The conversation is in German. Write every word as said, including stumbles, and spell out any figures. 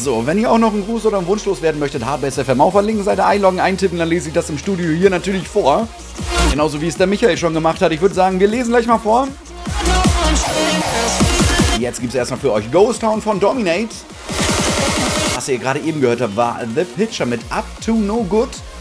So, wenn ihr auch noch einen Gruß oder einen Wunsch loswerden möchtet, Hardbase F M auf der linken Seite einloggen, eintippen, dann lese ich das im Studio hier natürlich vor. Genauso wie es der Michael schon gemacht hat. Ich würde sagen, wir lesen gleich mal vor. Jetzt gibt es erstmal für euch Ghost Town von Dominate. Was ihr gerade eben gehört habt, war The Pitcher mit Up to No Good.